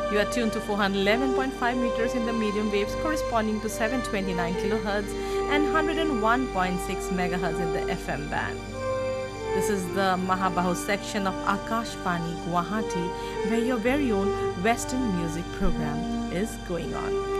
You are tuned to 411.5 meters in the medium waves corresponding to 729 kilohertz and 101.6 megahertz in the FM band. This is the Mahabahu section of Akashvani Guwahati, where your very own Western music program is going on.